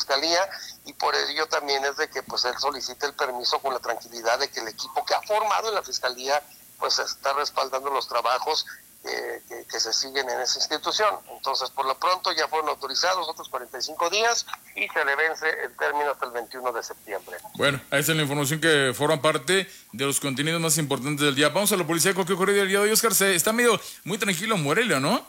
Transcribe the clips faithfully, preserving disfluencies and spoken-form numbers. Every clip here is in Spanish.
Fiscalía, y por ello también es de que pues él solicite el permiso con la tranquilidad de que el equipo que ha formado en la Fiscalía pues está respaldando los trabajos eh, que, que se siguen en esa institución. Entonces, por lo pronto ya fueron autorizados otros cuarenta y cinco días y se le vence el término hasta el veintiuno de septiembre. Bueno, ahí está la información que forma parte de los contenidos más importantes del día. Vamos a la policía con qué ocurrió el día de hoy. Oscar, se está medio muy tranquilo en Morelia, ¿no?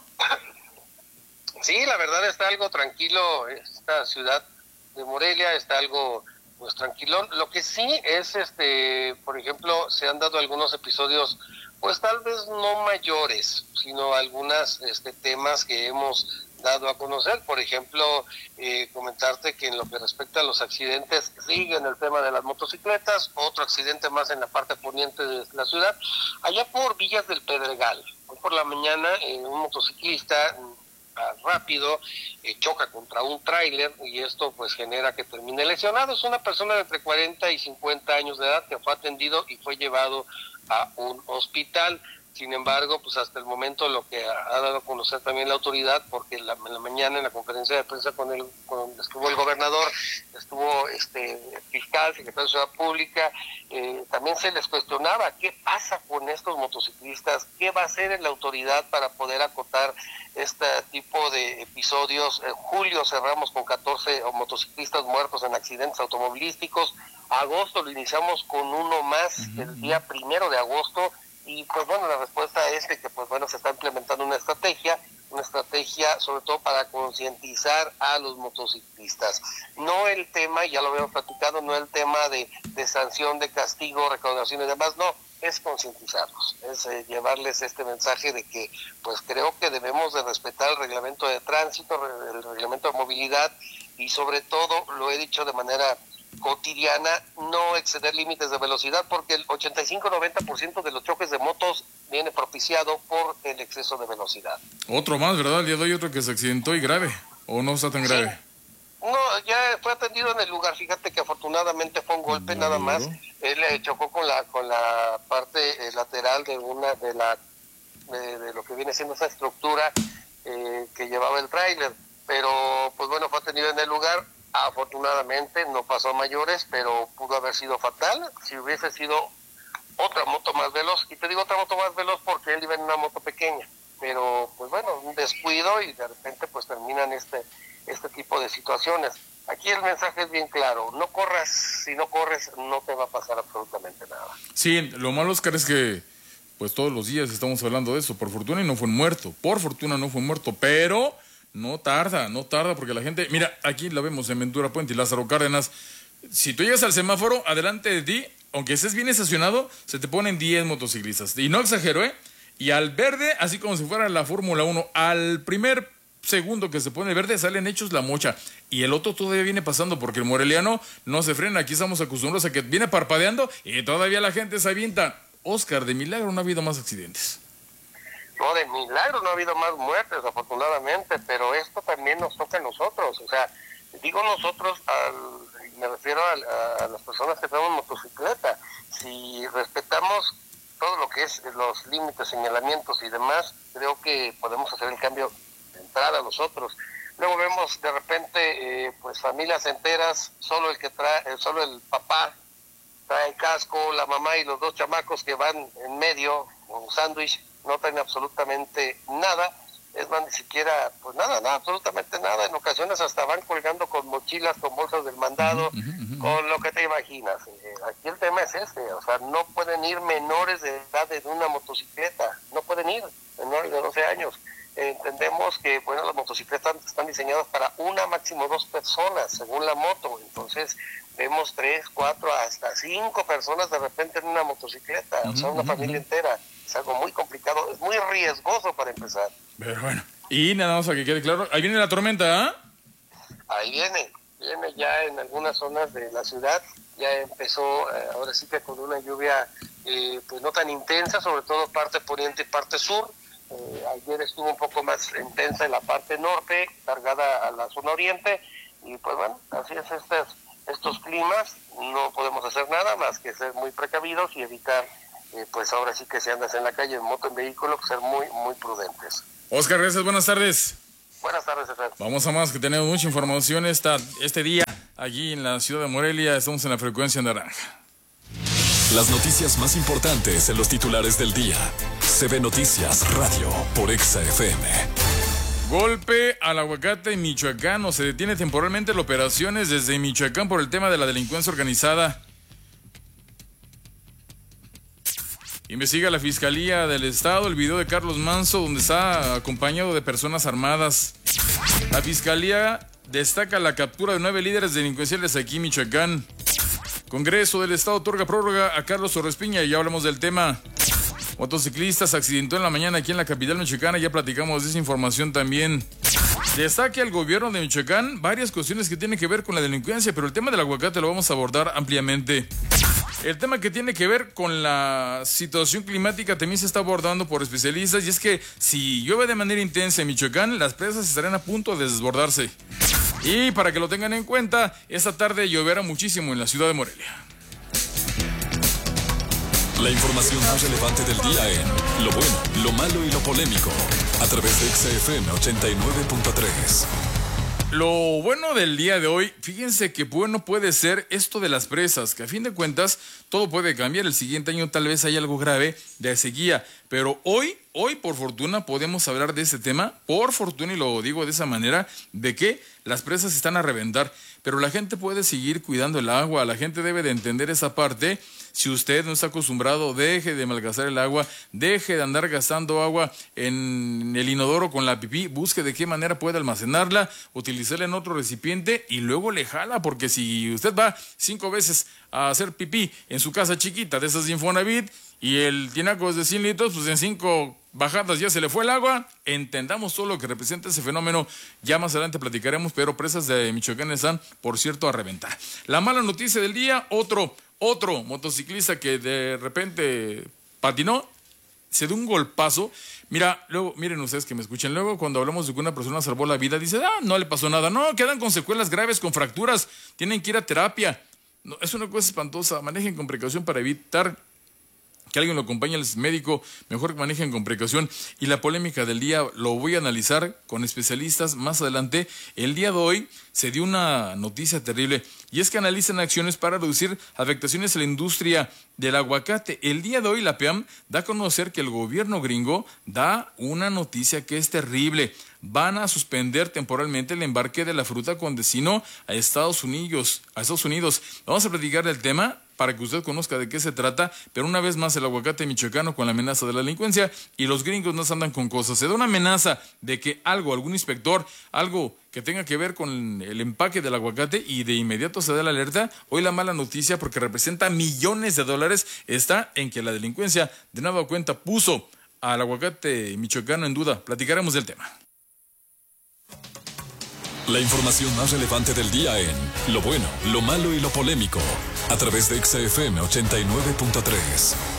Sí, la verdad está algo tranquilo esta ciudad de Morelia, está algo pues tranquilón. Lo que sí es, este, por ejemplo, se han dado algunos episodios, pues tal vez no mayores, sino algunos este, temas que hemos dado a conocer. Por ejemplo, eh, comentarte que en lo que respecta a los accidentes, sigue en el tema de las motocicletas, otro accidente más en la parte poniente de la ciudad, allá por Villas del Pedregal. Hoy por la mañana eh, un motociclista rápido eh, choca contra un tráiler y esto pues genera que termine lesionado. Es una persona de entre cuarenta y cincuenta años de edad que fue atendido y fue llevado a un hospital. Sin embargo, pues hasta el momento lo que ha, ha dado a conocer también la autoridad, porque la, en la mañana en la conferencia de prensa con el, con, estuvo el gobernador, estuvo este fiscal, secretario de Seguridad Pública, eh, también se les cuestionaba qué pasa con estos motociclistas, qué va a hacer la autoridad para poder acotar este tipo de episodios. En julio cerramos con catorce motociclistas muertos en accidentes automovilísticos, agosto lo iniciamos con uno más, uh-huh. el día primero de agosto. Y pues bueno, la respuesta es de que pues bueno, se está implementando una estrategia, una estrategia sobre todo para concientizar a los motociclistas. No el tema, ya lo habíamos platicado, no el tema de, de sanción, de castigo, recaudación y demás, no, es concientizarlos, es eh, llevarles este mensaje de que pues creo que debemos de respetar el reglamento de tránsito, el reglamento de movilidad y sobre todo, lo he dicho de manera cotidiana, no exceder límites de velocidad, porque el ochenta y cinco a noventa por ciento de los choques de motos viene propiciado por el exceso de velocidad. Otro más, ¿verdad? El día de hoy otro que se accidentó y grave, ¿o no está tan grave? Sí. No, ya fue atendido en el lugar, fíjate que afortunadamente fue un golpe no, nada más, él eh, chocó con la con la parte eh, lateral de una de la de, de lo que viene siendo esa estructura eh, que llevaba el tráiler, pero pues bueno, fue atendido en el lugar. Afortunadamente no pasó a mayores, pero pudo haber sido fatal si hubiese sido otra moto más veloz. Y te digo otra moto más veloz porque él iba en una moto pequeña. Pero, pues bueno, un descuido y de repente pues terminan este, este tipo de situaciones. Aquí el mensaje es bien claro. No corras, si no corres no te va a pasar absolutamente nada. Sí, lo malo, Oscar, es que pues todos los días estamos hablando de eso. Por fortuna y no fue muerto. Por fortuna no fue muerto, pero... No tarda, no tarda, porque la gente... Mira, aquí la vemos en Ventura Puente y Lázaro Cárdenas. Si tú llegas al semáforo, adelante de ti, aunque estés bien estacionado, se te ponen diez motociclistas. Y no exagero, ¿eh? Y al verde, así como si fuera la Fórmula uno, al primer segundo que se pone verde, salen hechos la mocha. Y el otro todavía viene pasando, porque el moreliano no se frena. Aquí estamos acostumbrados a que viene parpadeando y todavía la gente se avienta. Oscar, de milagro no ha habido más accidentes. No, de milagro no ha habido más muertes, afortunadamente, pero esto también nos toca a nosotros, o sea, digo nosotros, al, me refiero a, a las personas que tenemos motocicleta, si respetamos todo lo que es los límites, señalamientos y demás, creo que podemos hacer el cambio de entrada nosotros. Luego vemos de repente, eh, pues familias enteras, solo el que trae, solo el papá trae casco, la mamá y los dos chamacos que van en medio, un sándwich, no traen absolutamente nada, es más, ni siquiera, pues nada, nada, absolutamente nada, en ocasiones hasta van colgando con mochilas, con bolsas del mandado, uh-huh, uh-huh. con lo que te imaginas. Eh, aquí el tema es este, o sea, no pueden ir menores de edad en una motocicleta, no pueden ir menores de doce años. Eh, entendemos que, bueno, las motocicletas están diseñadas para una, máximo dos personas, según la moto, entonces vemos tres, cuatro, hasta cinco personas de repente en una motocicleta, uh-huh, o sea, una uh-huh. familia entera. Es algo muy complicado, es muy riesgoso para empezar. Pero bueno, y nada más para que quede claro, ahí viene la tormenta, ¿ah? ¿eh? Ahí viene, viene ya en algunas zonas de la ciudad, ya empezó, eh, ahora sí que con una lluvia eh, pues no tan intensa, sobre todo parte poniente y parte sur. Eh, ayer estuvo un poco más intensa en la parte norte, cargada a la zona oriente, y pues bueno, así es estos, estos climas, no podemos hacer nada más que ser muy precavidos y evitar Eh, pues ahora sí que si andas en la calle en moto, en vehículo, pues ser muy, muy prudentes. Oscar, gracias, buenas tardes. Buenas tardes, Efraín. Vamos a más, que tenemos mucha información esta, este día. allí en la ciudad de Morelia. Estamos en la frecuencia naranja. Las noticias más importantes en los titulares del día. C B Noticias Radio por Exa F M. Golpe al aguacate en Michoacán. Se detiene temporalmente las operaciones desde Michoacán por el tema de la delincuencia organizada. Investiga la Fiscalía del Estado el video de Carlos Manso donde está acompañado de personas armadas. La Fiscalía destaca la captura de nueve líderes delincuenciales aquí en Michoacán. Congreso del Estado otorga prórroga a Carlos Orrespiña y ya hablamos del tema. Motociclistas se accidentó en la mañana aquí en la capital michoacana, ya platicamos de esa información también. Destaque al gobierno de Michoacán varias cuestiones que tienen que ver con la delincuencia, pero el tema del aguacate lo vamos a abordar ampliamente. El tema que tiene que ver con la situación climática también se está abordando por especialistas y es que si llueve de manera intensa en Michoacán, las presas estarán a punto de desbordarse. Y para que lo tengan en cuenta, esta tarde lloverá muchísimo en la ciudad de Morelia. La información más relevante del día en Lo Bueno, Lo Malo y Lo Polémico, a través de Exa F M ochenta y nueve punto tres. Lo bueno del día de hoy, fíjense que bueno puede ser esto de las presas, que a fin de cuentas todo puede cambiar. El siguiente año tal vez haya algo grave de sequía, pero hoy, hoy por fortuna podemos hablar de ese tema, por fortuna, y lo digo de esa manera, de que las presas están a reventar, pero la gente puede seguir cuidando el agua, la gente debe de entender esa parte. Si usted no está acostumbrado, deje de malgastar el agua, deje de andar gastando agua en el inodoro con la pipí, busque de qué manera puede almacenarla, utilizarla en otro recipiente y luego le jala, porque si usted va cinco veces a hacer pipí en su casa chiquita de esas de Infonavit y el tinaco es de cien litros, pues en cinco bajadas ya se le fue el agua. Entendamos todo lo que representa ese fenómeno, ya más adelante platicaremos, pero presas de Michoacán están, por cierto, a reventar. La mala noticia del día, otro... Otro motociclista que de repente patinó, se dio un golpazo. Mira, luego, miren ustedes que me escuchen, luego cuando hablamos de que una persona salvó la vida, dice, ah, no le pasó nada. No, quedan con secuelas graves, con fracturas, tienen que ir a terapia. No, es una cosa espantosa, manejen con precaución para evitar que alguien lo acompañe al médico, mejor que manejen con precaución. Y la polémica del día lo voy a analizar con especialistas más adelante. El día de hoy se dio una noticia terrible y es que analizan acciones para reducir afectaciones a la industria del aguacate. El día de hoy la P A M da a conocer que el gobierno gringo da una noticia que es terrible. Van a suspender temporalmente el embarque de la fruta con destino a Estados Unidos. A Estados Unidos. Vamos a platicar del tema para que usted conozca de qué se trata, pero una vez más el aguacate michoacano con la amenaza de la delincuencia y los gringos no se andan con cosas. Se da una amenaza de que algo, algún inspector, algo que tenga que ver con el empaque del aguacate y de inmediato se da la alerta. Hoy la mala noticia, porque representa millones de dólares, está en que la delincuencia de nueva cuenta puso al aguacate michoacano en duda. Platicaremos del tema. La información más relevante del día en Lo Bueno, Lo Malo y Lo Polémico, a través de Exa F M ochenta y nueve punto tres.